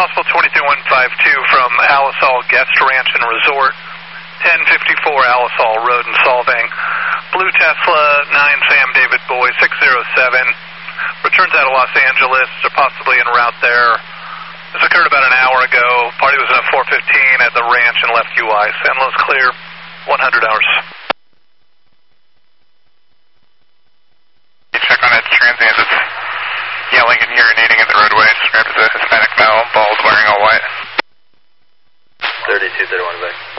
possible 22152 from Alisal Guest Ranch and Resort, 1054 Alisal Road in Solvang. Blue Tesla, 9 Sam David Boy, 607. Returns out of Los Angeles, or possibly en route there. This occurred about an hour ago. Party was in a 415 at the ranch and left UI. San Luis clear, 100 hours. You check on its transient. It's yelling and urinating in the roadway. Described as a Hispanic male, bald, wearing all white. 3231 back.